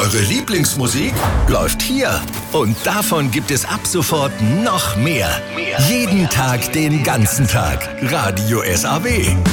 eure Lieblingsmusik läuft hier. Und davon gibt es ab sofort noch mehr. Jeden Tag, den ganzen Tag. Radio SAW.